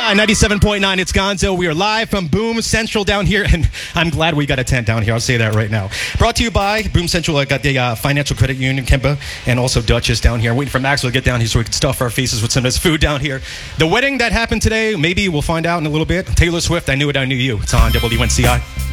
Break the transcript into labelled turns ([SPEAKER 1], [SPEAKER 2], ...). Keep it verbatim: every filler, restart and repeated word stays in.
[SPEAKER 1] C I ninety-seven point nine, it's Gonzo. We are live from Boom Central down here, and I'm glad we got a tent down here. I'll say that right now. Brought to you by Boom Central. I got the uh, Financial Credit Union, Kemba, and also Duchess down here. Waiting for Maxwell to get down here so we can stuff our faces with some of this food down here. The wedding that happened today, maybe we'll find out in a little bit. Taylor Swift, I Knew It, I Knew You. It's on W N C I.